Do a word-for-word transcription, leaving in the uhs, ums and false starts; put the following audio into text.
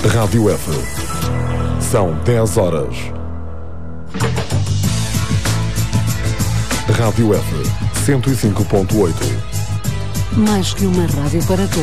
Rádio F. São dez horas. Rádio F, cento e cinco ponto oito. Mais que uma rádio para todos.